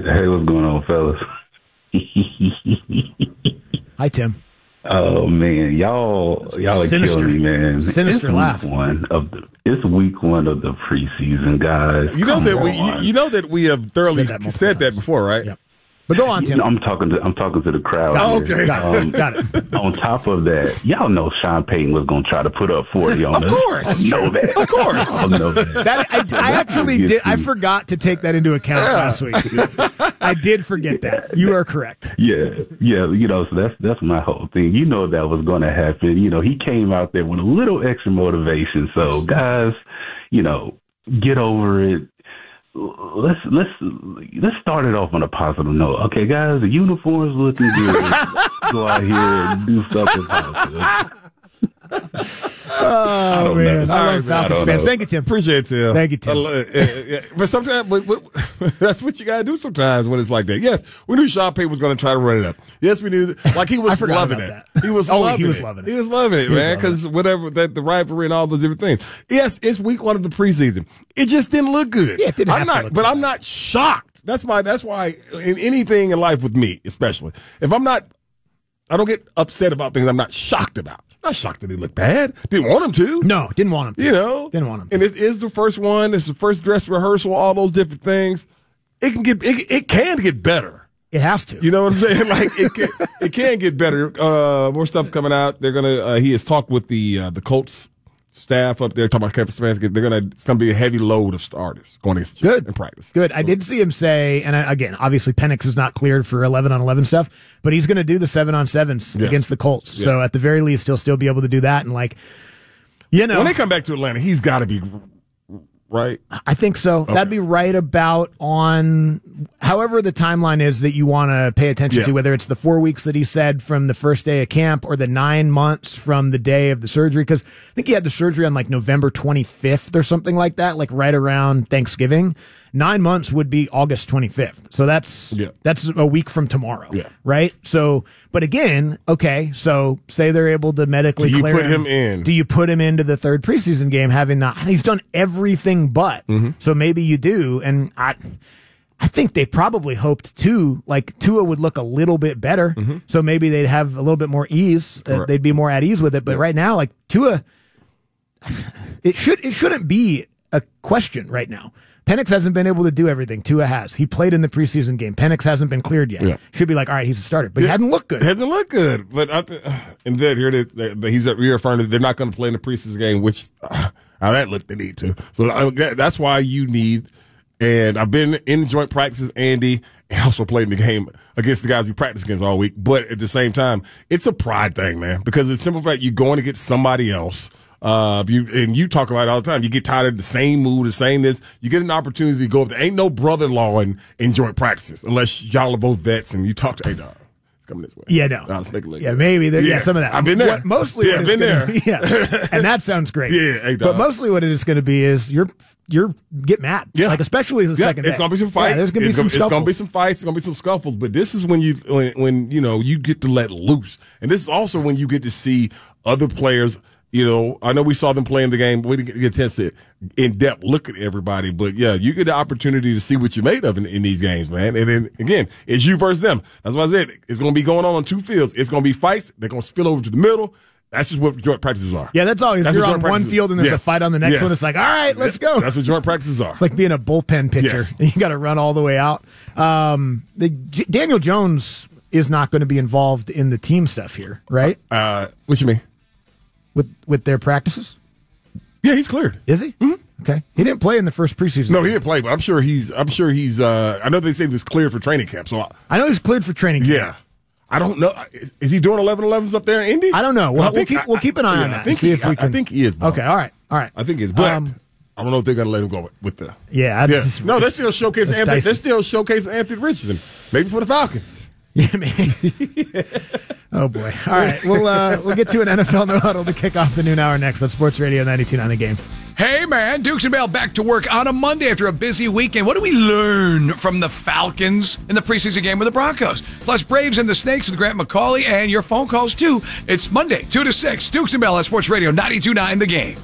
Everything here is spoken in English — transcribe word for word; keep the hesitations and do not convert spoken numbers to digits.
Hey, what's going on, fellas? Hi, Tim. Oh man, y'all, y'all are Sinister. killing me, man. Sinister it's laugh. Week one of the, it's week one of the preseason, guys. You know Come that we, on. you, you know that we have thoroughly Said that said, that multiple times. before, right? Yep. But go on, You Tim. know, I'm talking to I'm talking to the crowd. Oh, here. okay. Got it. Um, Got it. On top of that, y'all know Sean Payton was going to try to put up forty on Of us. course. I know that. Of course. I know that. That I, I actually Yes, did. I you- forgot to take that into account Yeah. last week. I did forget that. You are correct. Yeah, yeah, you know, so that's that's my whole thing. You know that was going to happen. You know, he came out there with a little extra motivation. So, guys, you know, get over it. Let's let's let's start it off on a positive note. Okay, guys, the uniform's looking good. Go out here and do something positive. Oh don't man, know. I All love right, Falcons I don't fans. know. Thank you, Tim. Appreciate it, Tim. Thank you, Tim. I lo- uh, uh, yeah. But sometimes, but, but, that's what you gotta do sometimes when it's like that. Yes, we knew Sean Payton was going to try to run it up. Yes, we knew. Like he I was forgot loving about it. that. He was. Oh, loving he was it. loving it. He was loving it, He was man. loving Because whatever that the rivalry and all those different things. Yes, it's week one of the preseason. It just didn't look good. Yeah, it didn't I'm have to not, look but good. I'm not shocked. That's my. That's why in anything in life with me, especially if I'm not, I don't get upset about things I'm not shocked about. Not shocked that he looked bad. Didn't want him to. No, didn't want him to. You know, Didn't want him to. And it is the first one. It's the first dress rehearsal. All those different things. It can get. It, it can get better. It has to. You know what I'm saying? Like it can. It can get better. Uh, more stuff coming out. They're gonna. Uh, he has talked with the uh, the Colts staff up there talking about Kevin Stefanski. They're gonna. It's gonna be a heavy load of starters going against the Chiefs Good in practice. Good. I did see him say, and I, again, obviously Penix is not cleared for eleven on eleven stuff, but he's going to do the seven on sevens Yes. against the Colts. Yeah. So at the very least, he'll still be able to do that. And like, you know, When they come back to Atlanta, he's got to be right. I think so. That'd be right about on however the timeline is that you want to pay attention Yeah. to, whether it's the four weeks that he said from the first day of camp or the nine months from the day of the surgery. Because I think he had the surgery on like November twenty-fifth or something like that, like right around Thanksgiving. Nine months would be August twenty-fifth. So that's Yeah. that's a week from tomorrow. Yeah. Right? So, but again, okay, so say they're able to medically Do you clear put him in? Do you put him into the third preseason game having not, he's done everything but, Mm-hmm. so maybe you do. And I, I think they probably hoped too, like Tua would look a little bit better. So maybe they'd have a little bit more ease. Uh, Mm-hmm. Correct. they'd be more at ease with it. But right now, like Tua, it should, it shouldn't be a question right now. Penix hasn't been able to do everything. Tua has. He played in the preseason game. Penix hasn't been cleared yet. Yeah. Should be like, all right, he's a starter, but he hadn't looked good. It hasn't looked good. But I th- and then here it is. They're- He's reaffirming that they're not going to play in the preseason game, which uh, how that looked they need to. So uh, that- that's why you need. And I've been in joint practices, Andy, and also played in the game against the guys we practice against all week. But at the same time, it's a pride thing, man, because it's simple fact you're going to get somebody else. Uh, you, and you talk about it all the time. You get tired of the same move, the same this. You get an opportunity to go up there. Ain't no brother-in-law in, in joint practices unless y'all are both vets and you talk to, hey, dog, it's coming this way. Yeah, no. Nah, let's make it look yeah, good. maybe. There, yeah. some of that. I've been there. What, mostly Yeah, what I've it's been gonna there. be- yeah. And that sounds great. Yeah, hey, but dog. mostly what it is going to be is you're, you're, get mad. Yeah. Like, especially the Yeah, second it's day. gonna be some fights. Yeah, there's going to be it's some gonna, it's gonna be scuffles. some fights. It's gonna be some scuffles. But this is when you when, when you know you get to let loose, and this is also when you get to see other players. You know, I know we saw them playing the game. We didn't get a chance to in depth look at everybody, but yeah, you get the opportunity to see what you're made of in, in these games, man. And then again, it's you versus them. That's why I said it's going to be going on on two fields. It's going to be fights. They're going to spill over to the middle. That's just what joint practices are. Yeah, that's all. If That's you're what on joint one practices- field and there's Yes. a fight on the next Yes. one, it's like, all right, let's go. That's what joint practices are. It's like being a bullpen pitcher. Yes. You got to run all the way out. Um, the, J- Daniel Jones is not going to be involved in the team stuff here, right? Uh, what you mean? With with their practices, Yeah, he's cleared. is he? Mm-hmm. Okay, he didn't play in the first preseason. No, he didn't play, but I'm sure he's. I'm sure he's. Uh, I know they say he was cleared for training camp. So I, I know he's cleared for training camp. yeah, I don't know. Is, is he doing eleven elevens up there in Indy? I don't know. We'll, I we'll think- keep we'll keep an eye yeah, on I that. think and see he, if we I- can. I think he is. Bro. Okay, all right, all right. I think he is, but Um, I don't know if they're going to let him go with, with the. Yeah, Yeah, that's- no, they're still showcasing. that's Anthony, dicey. they're still showcasing Anthony Richardson, maybe for the Falcons. Yeah, man. Oh boy. All right, we'll uh, we'll get to an N F L No Huddle to kick off the noon hour next on Sports Radio ninety-two point nine The Game. Hey, man, Dukes and Bell back to work on a Monday after a busy weekend. What do we learn from the Falcons in the preseason game with the Broncos? Plus, Braves and the Snakes with Grant McCauley and your phone calls, too. It's Monday, two to six. Dukes and Bell on Sports Radio ninety-two point nine The Game.